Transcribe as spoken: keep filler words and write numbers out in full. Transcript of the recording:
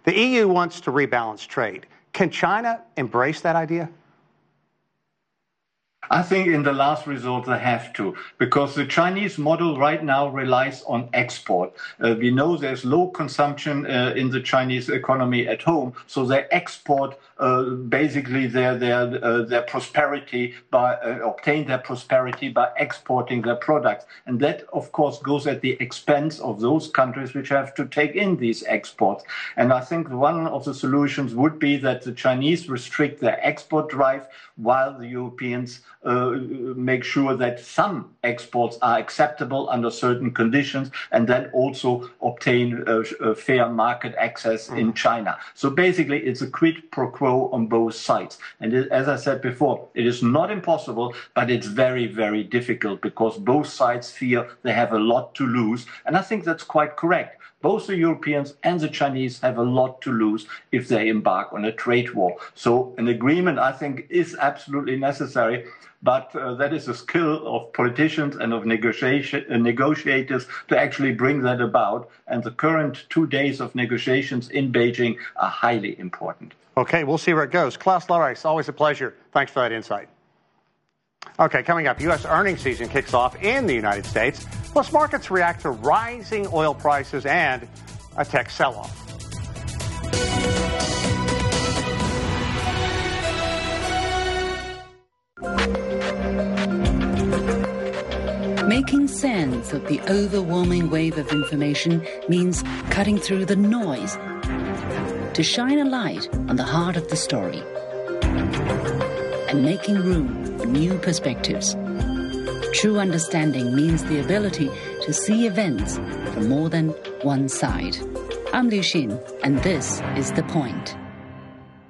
The E U wants to rebalance trade. Can China embrace that idea? I think in the last resort they have to, because the Chinese model right now relies on export. Uh, we know there's low consumption uh, in the Chinese economy at home, so they export uh, basically their their uh, their prosperity by uh, obtain their prosperity by exporting their products, and that of course goes at the expense of those countries which have to take in these exports. And I think one of the solutions would be that the Chinese restrict their export drive, while the Europeans uh, make sure that some exports are acceptable under certain conditions, and then also obtain uh, a fair market access mm. in China. So basically, it's a quid pro quo on both sides. And it, as I said before, it is not impossible, but it's very, very difficult, because both sides fear they have a lot to lose. And I think that's quite correct. Both the Europeans and the Chinese have a lot to lose if they embark on a trade war. So an agreement, I think, is absolutely necessary. But uh, that is a skill of politicians and of negotiation, uh, negotiators to actually bring that about. And the current two days of negotiations in Beijing are highly important. Okay, we'll see where it goes. Klaus Loreis, always a pleasure. Thanks for that insight. Okay, coming up, U S earnings season kicks off in the United States. Plus, markets react to rising oil prices and a tech sell-off. Making sense of the overwhelming wave of information means cutting through the noise to shine a light on the heart of the story and making room for new perspectives. True understanding means the ability to see events from more than one side. I'm Liu Xin, and this is The Point.